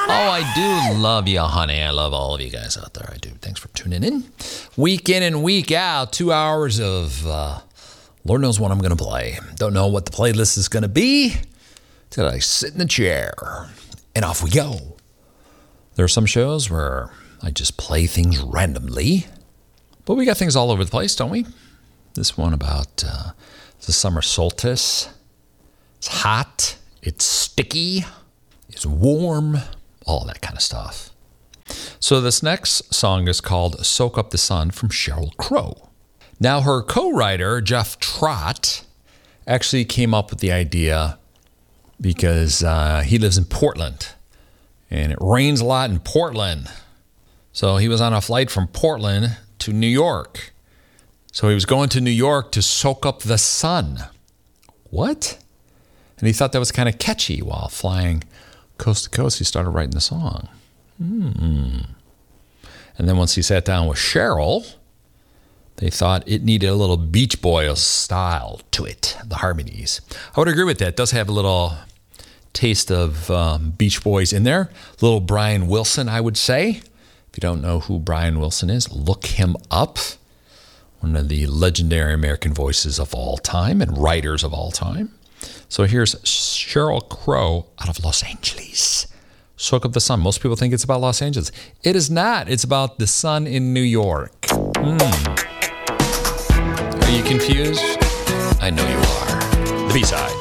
Oh, I do love you, honey. I love all of you guys out there. I do. Thanks for tuning in. Week in and week out, 2 hours of Lord knows what I'm going to play. Don't know what the playlist is going to be till I sit in the chair and off we go. There are some shows where I just play things randomly, but we got things all over the place, don't we? This one about the summer solstice. It's hot. It's sticky. It's warm. All that kind of stuff. So this next song is called Soak Up the Sun from Sheryl Crow. Now her co-writer, Jeff Trott, actually came up with the idea because he lives in Portland. And it rains a lot in Portland. So he was on a flight from Portland to New York. So he was going to New York to soak up the sun. What? And he thought that was kind of catchy while flying coast to coast. He started writing the song. And then once he sat down with Sheryl, they thought it needed a little Beach Boys style to it, the harmonies. I would agree with that. It does have a little taste of Beach Boys in there. A little Brian Wilson, I would say. If you don't know who Brian Wilson is, look him up. One of the legendary American voices of all time and writers of all time. So here's Sheryl Crow out of Los Angeles. Soak Up the Sun. Most people think it's about Los Angeles. It is not. It's about the sun in New York. Are you confused? I know you are. The B-side.